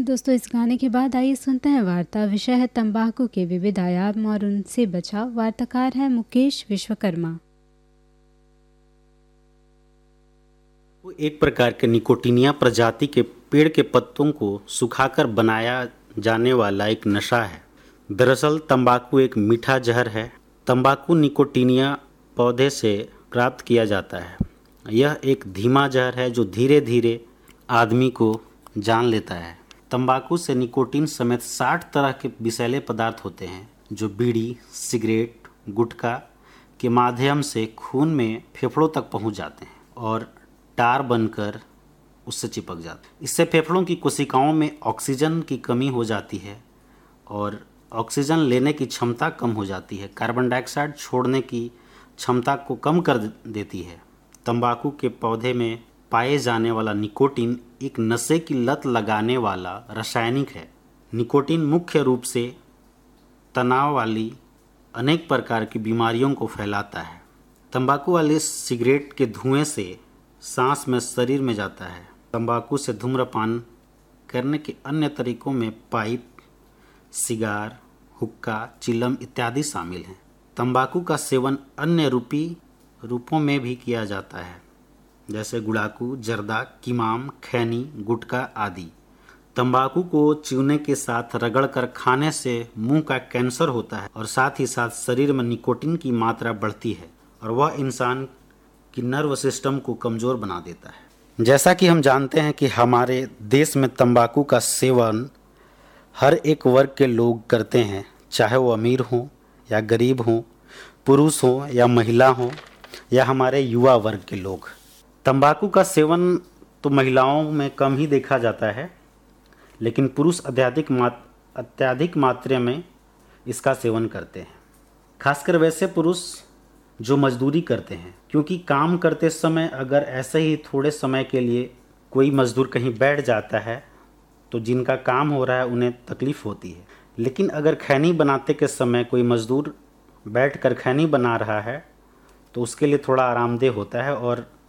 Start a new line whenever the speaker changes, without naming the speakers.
दोस्तों, इस गाने के बाद आइए सुनते हैं वार्ता। विषय है तंबाकू के विविध आयाम और उनसे बचाव। वार्ताकार है मुकेश विश्वकर्मा।
वो एक प्रकार के निकोटिनिया प्रजाति के पेड़ के पत्तों को सुखाकर बनाया जाने वाला एक नशा है। दरअसल तंबाकू एक मीठा जहर है। तंबाकू निकोटिनिया पौधे से प्राप्त किया जाता है। यह एक धीमा जहर है जो धीरे धीरे आदमी को जान लेता है। तंबाकू से निकोटीन समेत 60 तरह के विषैले पदार्थ होते हैं जो बीड़ी, सिगरेट, गुटखा के माध्यम से खून में फेफड़ों तक पहुंच जाते हैं और टार बनकर उससे चिपक जाते हैं। इससे फेफड़ों की कोशिकाओं में ऑक्सीजन की कमी हो जाती है और ऑक्सीजन लेने की क्षमता कम हो जाती है। कार्बन डाइऑक्साइड छोड़ने की क्षमता को कम कर देती है। तंबाकू के पौधे में पाए जाने वाला निकोटीन एक नशे की लत लगाने वाला रासायनिक है। निकोटीन मुख्य रूप से तनाव वाली अनेक प्रकार की बीमारियों को फैलाता है। तंबाकू वाले सिगरेट के धुएं से सांस में शरीर में जाता है। तंबाकू से धूम्रपान करने के अन्य तरीकों में पाइप, सिगार, हुक्का, चिलम इत्यादि शामिल हैं। तंबाकू का सेवन अन्य रूपों में भी किया जाता है, जैसे गुड़ाकू, जर्दा, किमाम, खैनी, गुटखा आदि। तंबाकू को चूने के साथ रगड़कर खाने से मुंह का कैंसर होता है और साथ ही साथ शरीर में निकोटीन की मात्रा बढ़ती है और वह इंसान की नर्व सिस्टम को कमज़ोर बना देता है। जैसा कि हम जानते हैं कि हमारे देश में तंबाकू का सेवन हर एक वर्ग के लोग करते हैं, चाहे वो अमीर हों या गरीब हों, पुरुष हों या महिला हों या हमारे युवा वर्ग के लोग। तंबाकू का सेवन तो महिलाओं में कम ही देखा जाता है, लेकिन पुरुष अत्यधिक मात्रा में इसका सेवन करते हैं। खासकर वैसे पुरुष जो मजदूरी करते हैं, क्योंकि काम करते समय अगर ऐसे ही थोड़े समय के लिए कोई मजदूर कहीं बैठ जाता है तो जिनका काम हो रहा है उन्हें तकलीफ़ होती है। लेकिन अगर खैनी बनाते के समय कोई मजदूर बैठकर खैनी बना रहा है तो उसके लिए थोड़ा आरामदेह होता है और